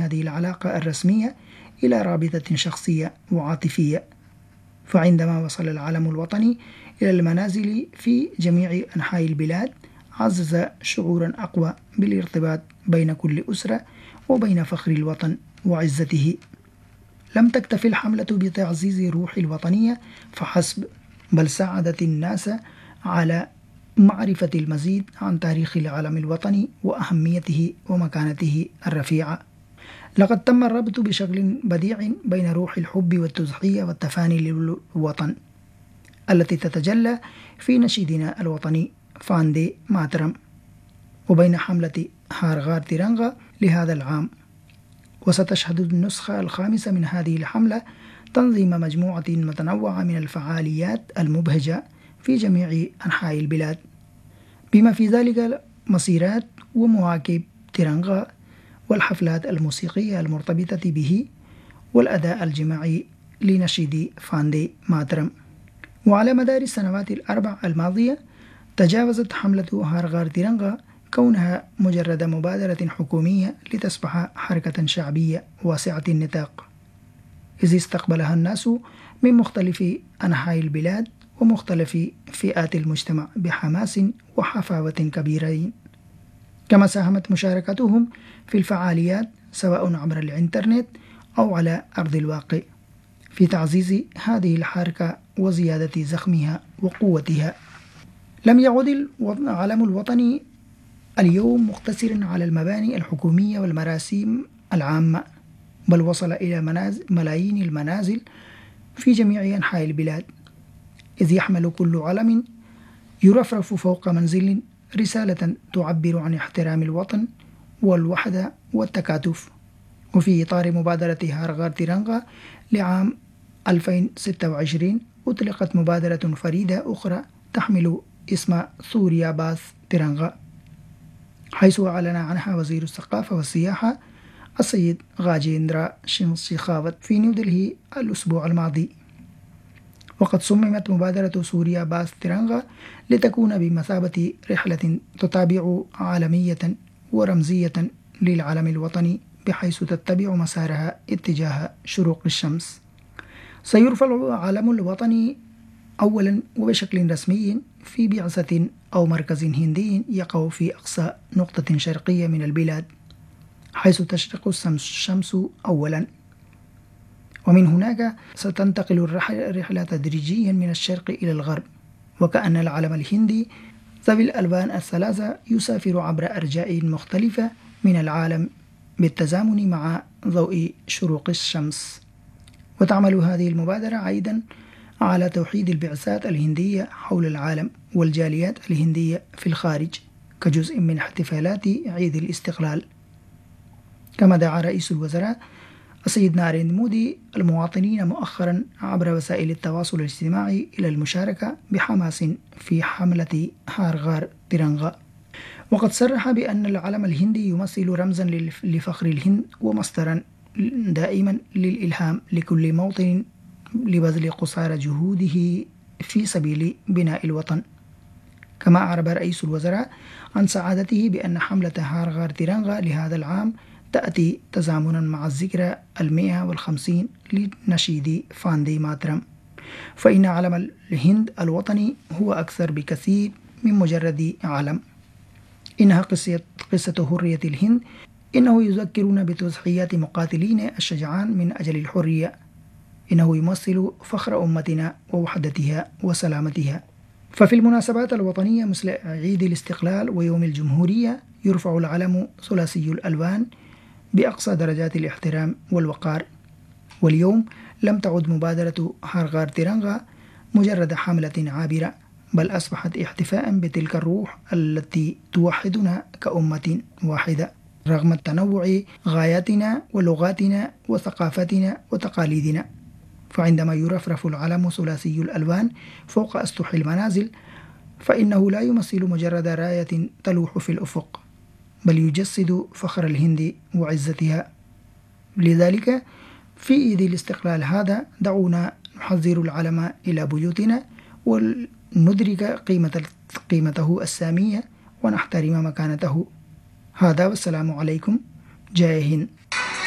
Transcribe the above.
هذه العلاقة الرسمية إلى رابطة شخصية وعاطفية. فعندما وصل العلم الوطني إلى المنازل في جميع أنحاء البلاد عزز شعورا أقوى بالارتباط بين كل أسرة وبين فخر الوطن وعزته. لم تكتفي الحملة بتعزيز روح الوطنية فحسب، بل ساعدت الناس على معرفة المزيد عن تاريخ العلم الوطني وأهميته ومكانته الرفيعة. لقد تم الربط بشكل بديع بين روح الحب والتضحية والتفاني للوطن التي تتجلى في نشيدنا الوطني فاندي ماترم، وبين حملة هار غار تيرانغا لهذا العام. وستشهد النسخة الخامسة من هذه الحملة تنظيم مجموعة متنوعة من الفعاليات المبهجة في جميع أنحاء البلاد، بما في ذلك مسيرات ومواكب تيرانغا والحفلات الموسيقية المرتبطة به والأداء الجماعي لنشيد فاندي ماترم. وعلى مدار السنوات الأربع الماضية تجاوزت حملة هار غار تيرانغا كونها مجرد مبادرة حكومية لتصبح حركة شعبية واسعة النطاق، إذ استقبلها الناس من مختلف أنحاء البلاد ومختلف فئات المجتمع بحماس وحفاوة كبيرين. كما ساهمت مشاركتهم في الفعاليات سواء عبر الإنترنت أو على أرض الواقع في تعزيز هذه الحركة وزيادة زخمها وقوتها. لم يعد العلم الوطني اليوم مقتصرا على المباني الحكومية والمراسيم العامة، بل وصل إلى ملايين المنازل في جميع أنحاء البلاد، إذ يحمل كل علم يرفرف فوق منزل رسالة تعبر عن احترام الوطن والوحدة والتكاتف. وفي إطار مبادرة هار غار تيرانغا لعام 2026 أطلقت مبادرة فريدة أخرى تحمل اسم سوريا باث تيرانغا، حيث أعلن عنها وزير الثقافة والسياحة السيد غاجيندرا شيخاوت في نيودلهي الأسبوع الماضي. وقد صممت مبادرة سوريا باث تيرانغا لتكون بمثابة رحلة تتابع عالمية ورمزية للعلم الوطني، بحيث تتبع مسارها اتجاه شروق الشمس. سيرفع العلم الوطني أولا وبشكل رسمي في بعثة أو مركز هندي يقع في أقصى نقطة شرقية من البلاد، حيث تشرق الشمس أولا، ومن هناك ستنتقل الرحلة تدريجيا من الشرق إلى الغرب، وكأن العلم الهندي ذوي الألوان الثلاثة يسافر عبر أرجاء مختلفة من العالم بالتزامن مع ضوء شروق الشمس. وتعمل هذه المبادرة أيضا على توحيد البعثات الهندية حول العالم والجاليات الهندية في الخارج كجزء من احتفالات عيد الاستقلال. كما دعا رئيس الوزراء السيد ناريندرا مودي المواطنين مؤخرا عبر وسائل التواصل الاجتماعي إلى المشاركة بحماس في حملة هار غار تيرانغا. وقد صرح بأن العلم الهندي يمثل رمزا لفخر الهند ومصدرا دائما للإلهام لكل موطن لبذل قصارى جهوده في سبيل بناء الوطن. كما أعرب رئيس الوزراء عن سعادته بأن حملة هار غار تيرانغا لهذا العام تأتي تزامنا مع الذكرى 150 لنشيد فاندي ماترم، فإن علم الهند الوطني هو أكثر بكثير من مجرد علم. إنها قصة حرية الهند، إنه يذكرنا بتضحيات مقاتلين الشجعان من أجل الحرية، إنه يمثل فخر أمتنا ووحدتها وسلامتها. ففي المناسبات الوطنية مثل عيد الاستقلال ويوم الجمهورية يرفع العلم ثلاثي الألوان بأقصى درجات الاحترام والوقار. واليوم لم تعد مبادرة هار غار تيرانغا مجرد حملة عابرة، بل أصبحت احتفاء بتلك الروح التي توحدنا كأمة واحدة رغم التنوع غاياتنا ولغاتنا وثقافتنا وتقاليدنا. فعندما يرفرف العلم ثلاثي الألوان فوق أسطح المنازل فإنه لا يمثل مجرد راية تلوح في الأفق، بل يجسد فخر الهند وعزتها. لذلك في عيد الاستقلال هذا دعونا نحضر العلم إلى بيوتنا وندرك قيمته السامية ونحترم مكانته. هذا والسلام عليكم. جاي هند.